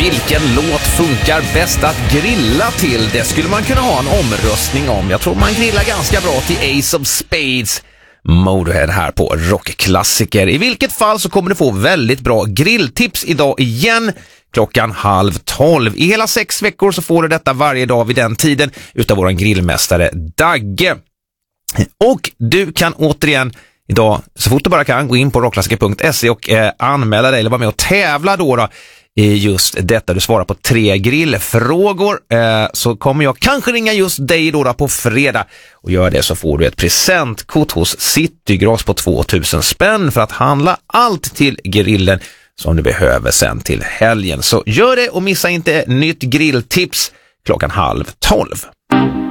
Vilken låt funkar bäst att grilla till? Det skulle man kunna ha en omröstning om. Jag tror man grillar ganska bra till Ace of Spades, Motorhead här på Rockklassiker. I vilket fall så kommer du få väldigt bra grilltips idag igen klockan 11:30. I hela 6 veckor så får du detta varje dag vid den tiden utav våran grillmästare Dagge. Och du kan återigen idag så fort du bara kan gå in på rockklassiker.se och anmäla dig eller vara med och tävla då i just detta. Du svarar på 3 grillfrågor, så kommer jag kanske ringa just dig då på fredag, och gör det så får du ett presentkort hos Citygras på 2000 spänn för att handla allt till grillen som du behöver sen till helgen. Så gör det och missa inte nytt grilltips klockan 11:30.